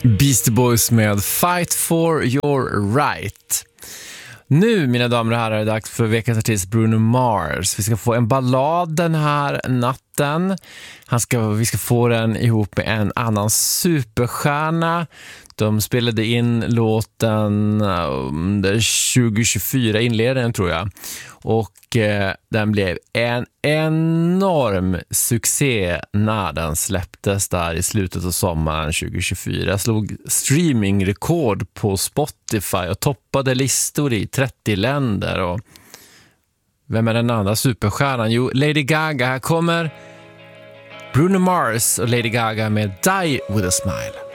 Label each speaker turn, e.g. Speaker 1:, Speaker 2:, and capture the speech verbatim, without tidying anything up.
Speaker 1: Beastie Boys med Fight for your right. Nu, mina damer och herrar, är det dags för veckans artist Bruno Mars. Vi ska få en ballad den här natten. Han ska, vi ska få den ihop med en annan superstjärna. De spelade in låten um, tjugo tjugofyra, inledningen tror jag. Och eh, den blev en enorm succé när den släpptes där i slutet av sommaren tjugo tjugofyra. Slog streamingrekord på Spotify och toppade listor i trettio länder. Och vem är den andra superstjärnan? Jo, Lady Gaga. Här kommer Bruno Mars och Lady Gaga med Die With A Smile.